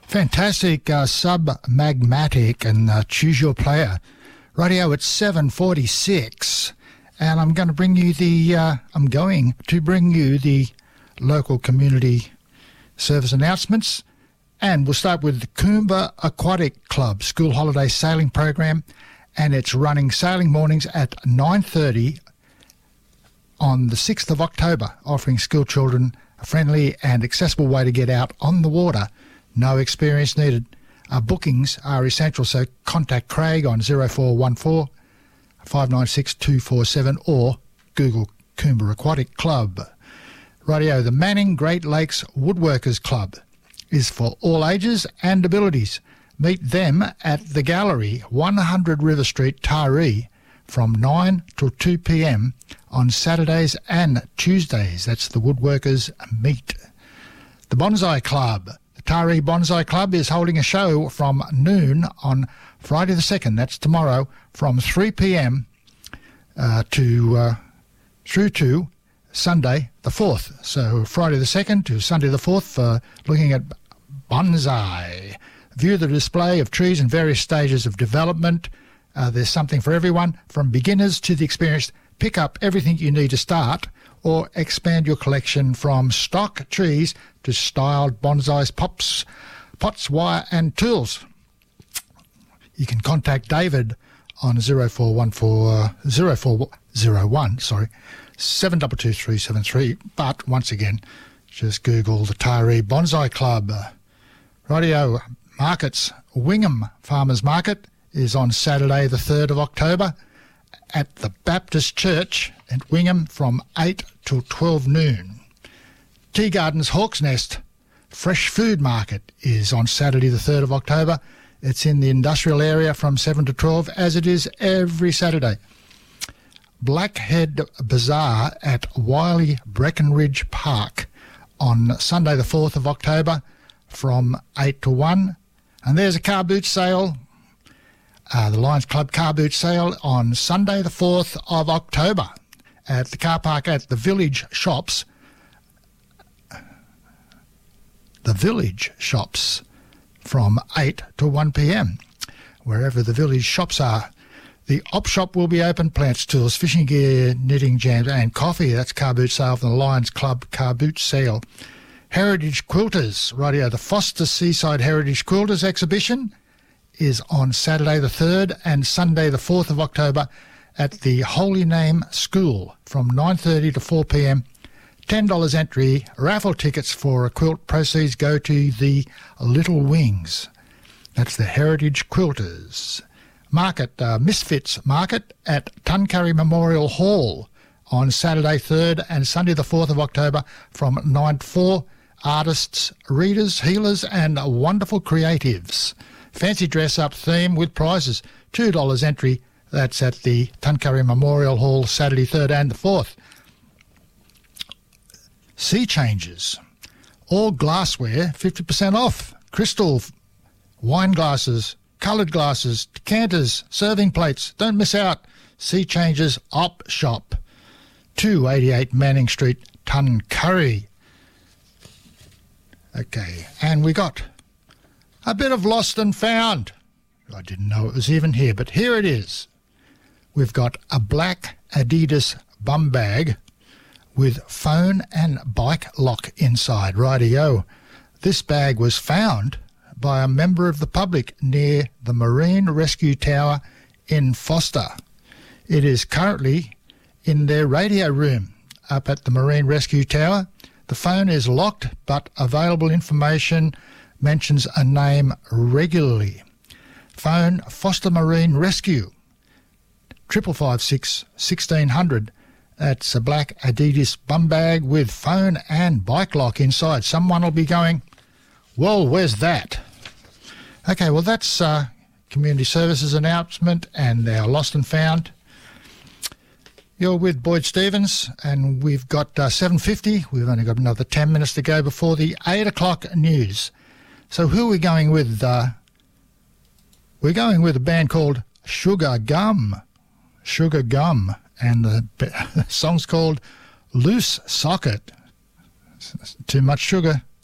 Fantastic Submagmatic and Choose Your Player. Radio at 7:46, and I'm going to bring you the local community service announcements, and we'll start with the Coomba Aquatic Club School Holiday Sailing Program, and it's running sailing mornings at 9:30 on the 6th of October, offering school children a friendly and accessible way to get out on the water. No experience needed. Bookings are essential, so contact Craig on 0414 596 247 or Google Coomba Aquatic Club. Radio, the Manning Great Lakes Woodworkers Club is for all ages and abilities. Meet them at the Gallery, 100 River Street, Taree, from 9 till 2 p.m. on Saturdays and Tuesdays. That's the Woodworkers Meet. The Bonsai Club. The Taree Bonsai Club is holding a show from noon on Friday the 2nd, that's tomorrow, from 3 p.m. through to Sunday the 4th. So Friday the 2nd to Sunday the 4th, looking at bonsai. View the display of trees in various stages of development. There's something for everyone, from beginners to the experienced. Pick up everything you need to start or expand your collection from stock trees to styled bonsais, pots, wire and tools. You can contact David on 0401 722 but once again, just Google the Taree Bonsai Club. Radio markets. Wingham Farmers Market is on Saturday the 3rd of October at the Baptist Church at Wingham from 8 till 12 noon. Tea Gardens Hawk's Nest Fresh Food Market is on Saturday the 3rd of October. It's in the industrial area from 7 to 12, as it is every Saturday. Blackhead Bazaar at Wiley Breckenridge Park on Sunday the 4th of October from 8 to 1. And there's a car boot sale, the Lions Club car boot sale on Sunday the 4th of October at the car park at the Village Shops. The Village Shops from 8 to 1 p.m, wherever the Village Shops are. The Op Shop will be open. Plants, tools, fishing gear, knitting, jams and coffee. That's car boot sale from the Lions Club car boot sale. Heritage Quilters. Radio, the Foster Seaside Heritage Quilters exhibition is on Saturday the 3rd and Sunday the 4th of October at the Holy Name School from 9:30 to 4 p.m. $10 entry. Raffle tickets for a quilt proceeds go to the Little Wings. That's the Heritage Quilters. Market, Misfits Market at Tuncurry Memorial Hall on Saturday 3rd and Sunday the 4th of October from 9 to 4. Artists, readers, healers and wonderful creatives. Fancy dress-up theme with prizes. $2 entry. That's at the Tuncurry Memorial Hall Saturday 3rd and the 4th. Sea Changes. All glassware 50% off. Crystal, wine glasses, coloured glasses, decanters, serving plates. Don't miss out. Sea Changes Op Shop. 288 Manning Street, Tuncurry. Okay, and we got a bit of lost and found. I didn't know it was even here, but here it is. We've got a black Adidas bum bag with phone and bike lock inside. Rightio. This bag was found by a member of the public near the Marine Rescue Tower in Foster. It is currently in their radio room up at the Marine Rescue Tower. The phone is locked, but available information mentions a name regularly. Phone Foster Marine Rescue, 5556 1600. That's a black Adidas bum bag with phone and bike lock inside. Someone will be going, well, where's that? Okay, well, that's Community Services announcement and our Lost and Found. You're with Boyd Stevens, and we've got 7:50. We've only got another 10 minutes to go before the 8 o'clock news. So who are we going with? We're going with a band called Sugar Gum. Sugar Gum. And the song's called Loose Socket. Too much sugar.